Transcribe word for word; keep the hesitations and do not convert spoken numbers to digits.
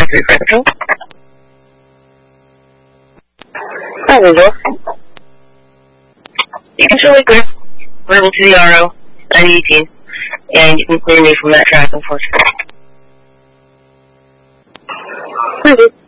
three for control. Hi, Rudolph. You can surely clear. Level to the R O, nine eighteen, and you can clear me from that track, unfortunately.